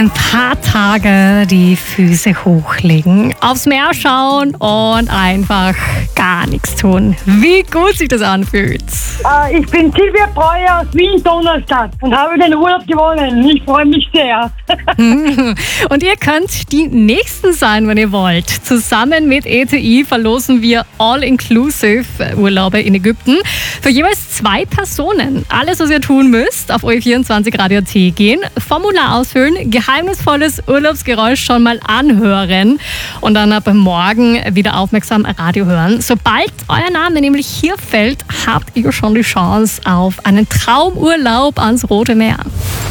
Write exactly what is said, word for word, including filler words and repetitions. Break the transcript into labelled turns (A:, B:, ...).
A: ein paar Tage die Füße hochlegen, aufs Meer schauen und einfach gar nichts tun. Wie gut sich das anfühlt.
B: Äh, ich bin Silvia Breuer aus Wien-Donaustadt und habe den Urlaub gewonnen. Ich freue mich sehr.
A: Und ihr könnt die Nächsten sein, wenn ihr wollt. Zusammen mit E T I verlosen wir All-Inclusive Urlaube in Ägypten für jeweils zwei Personen. Alles, was ihr tun müsst, auf O E vierundzwanzig Radio Punkt A T gehen, Formular ausfüllen, geheimnisvolles Urlaubsgeräusch schon mal anhören und dann ab morgen wieder aufmerksam Radio hören. Sobald euer Name nämlich hier fällt, habt ihr schon die Chance auf einen Traumurlaub ans Rote Meer.